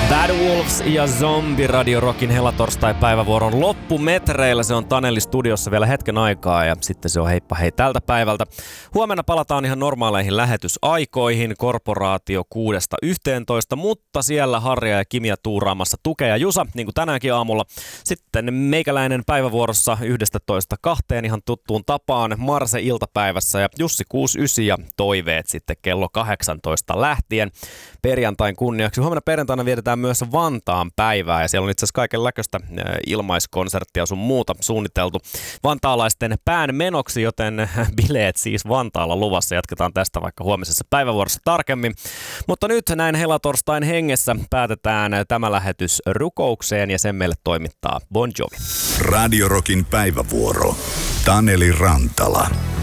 Bad Wolves ja Zombie Radio Rockin helatorstai-päivävuoron loppumetreillä. Se on Taneli studiossa vielä hetken aikaa ja sitten se on heippa hei tältä päivältä. Huomenna palataan ihan normaaleihin lähetysaikoihin, korporaatio 6-11, mutta siellä Harja ja Kimiä tuuraamassa Tukea ja Jusa, niin kuin tänäänkin aamulla. Sitten meikäläinen päivävuorossa 11-2 ihan tuttuun tapaan Marse iltapäivässä ja Jussi 69 ja toiveet sitten kello 18 lähtien perjantain kunniaksi. Huomenna perjantaina vietetään myös Vantaan päivää ja siellä on itse asiassa kaikenlaista ilmaiskonserttia sun muuta suunniteltu vantaalaisten pään menoksi, joten bileet siis Vantaalla luvassa. Jatketaan tästä vaikka huomisessa päivävuorossa tarkemmin. Mutta nyt näin helatorstain hengessä päätetään tämä lähetys rukoukseen ja sen meille toimittaa Bon Jovi. Radio Rockin päivävuoro. Taneli Rantala.